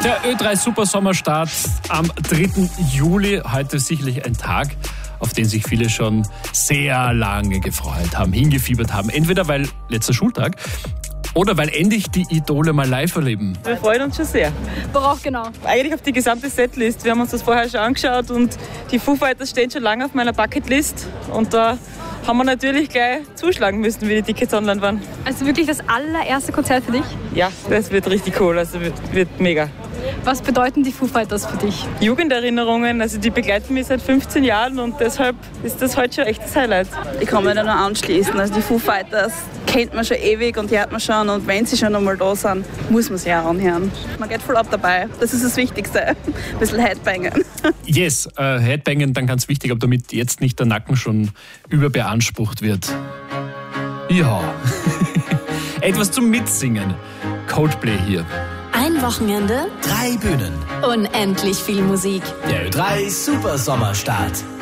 Der Ö3 Supersommerstart am 3. Juli. Heute sicherlich ein Tag, auf den sich viele schon sehr lange gefreut haben, hingefiebert haben. Entweder weil letzter Schultag oder weil endlich die Idole mal live erleben. Wir freuen uns schon sehr. Worauf genau? Eigentlich auf die gesamte Setlist. Wir haben uns das vorher schon angeschaut und die Foo Fighters stehen schon lange auf meiner Bucketlist. Und da haben wir natürlich gleich zuschlagen müssen, wie die Tickets online waren. Also wirklich das allererste Konzert für dich? Ja, das wird richtig cool. Also wird mega. Was bedeuten die Foo Fighters für dich? Jugenderinnerungen, also die begleiten mich seit 15 Jahren und deshalb ist das heute schon echt das Highlight. Ich kann mich da nur anschließen. Also die Foo Fighters kennt man schon ewig und hört man schon. Und wenn sie schon einmal da sind, muss man sie auch anhören. Man geht voll ab dabei. Das ist das Wichtigste. Ein bisschen Headbangen. Yes, Headbangen dann ganz wichtig, aber damit jetzt nicht der Nacken schon überbeansprucht wird. Ja, etwas zum Mitsingen. Coldplay hier. Ein Wochenende, 3 Bühnen. unendlich viel Musik. Der Ö3 Supersommerstart.